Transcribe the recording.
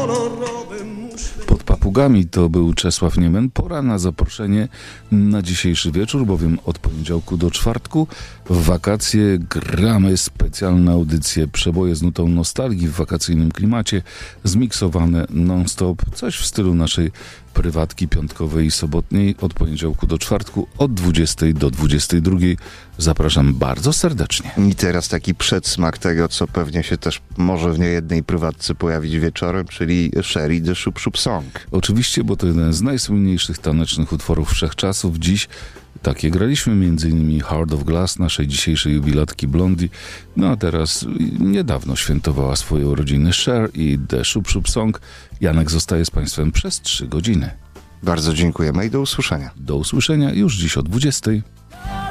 Pod papugami to był Czesław Niemen. Pora na zaproszenie na dzisiejszy wieczór, bowiem od poniedziałku do czwartku w wakacje gramy specjalne audycje, przeboje z nutą nostalgii w wakacyjnym klimacie, zmiksowane non-stop, coś w stylu naszej prywatki piątkowej i sobotniej od poniedziałku do czwartku od 20 do 22. Zapraszam bardzo serdecznie. I teraz taki przedsmak tego, co pewnie się też może w niejednej prywatce pojawić wieczorem, czyli Sherry the Shup Shup Song. Oczywiście, bo to jeden z najsłynniejszych tanecznych utworów wszechczasów. Dziś takie graliśmy, m.in. Heart of Glass, naszej dzisiejszej jubilatki Blondie. No a teraz niedawno świętowała swoje urodziny Cher i The Shup Shup Song. Janek zostaje z Państwem przez 3 godziny. Bardzo dziękujemy i do usłyszenia. Do usłyszenia już dziś o 20.